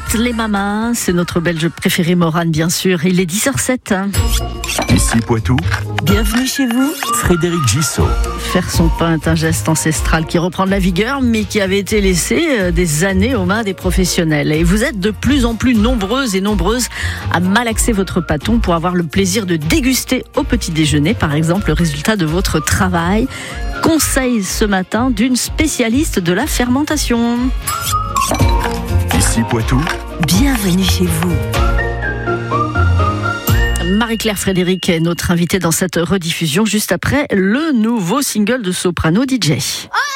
toutes les mamas, c'est notre Belge préféré Morane bien sûr, il est 10h07. Ici Poitou, Bienvenue chez vous. Frédéric Gissot. Faire son pain est un geste ancestral qui reprend de la vigueur mais qui avait été laissé des années aux mains des professionnels. Et vous êtes de plus en plus nombreuses et nombreuses à malaxer votre pâton pour avoir le plaisir de déguster au petit déjeuner par exemple le résultat de votre travail. Conseil ce matin d'une spécialiste de la fermentation. Ici Poitou, Bienvenue chez vous. Marie-Claire Frédéric est notre invitée dans cette rediffusion juste après le nouveau single de Soprano DJ.